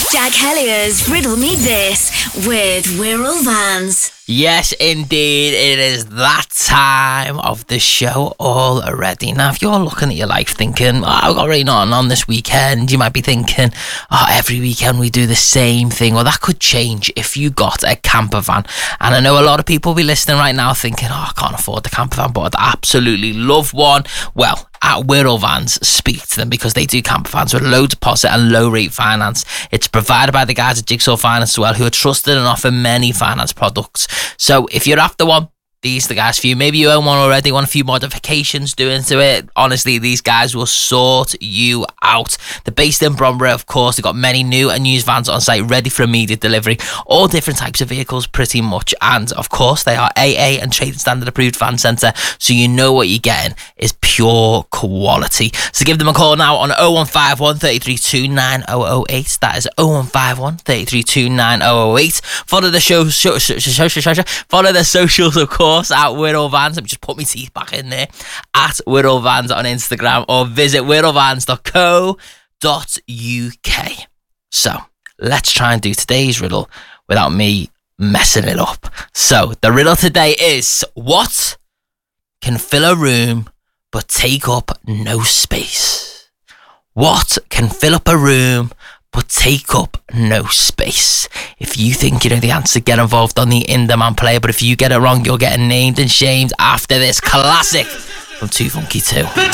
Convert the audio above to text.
Jack Hellier's Riddle Me This with Wirral Vans. Yes, indeed, it is that time of the show already. Now, if you're looking at your life thinking, I've got really nothing on this weekend, you might be thinking, every weekend we do the same thing. Well, that could change if you got a camper van. And I know a lot of people will be listening right now thinking, I can't afford the camper van, but I'd absolutely love one. Well, at Wirral Vans, speak to them because they do camper vans with low deposit and low rate finance. It's provided by the guys at Jigsaw Finance as well, who are trusted and offer many finance products. So if you're after one, these are the guys for you. Maybe you own one already, want a few modifications doing to it. Honestly, these guys will sort you out. They're based in Brombury, of course. They've got many new and used vans on site ready for immediate delivery. All different types of vehicles, pretty much. And of course, they are AA and Trading Standard approved van centre, so you know what you're getting is pure quality. So give them a call now on 0151 332 9008. That is 0151 332 9008. Follow the follow the socials, of course, at Wirral Vans. Let me just put my teeth back in there. At Wirral Vans on Instagram, or visit wirralvans.co.uk. So let's try and do today's riddle without me messing it up. So the riddle today is, what can fill a room but take up no space? What can fill up a room but take up no space? If you think you know the answer, get involved on the In Demand player. But if you get it wrong, you're getting named and shamed after this classic from Too Funky 2.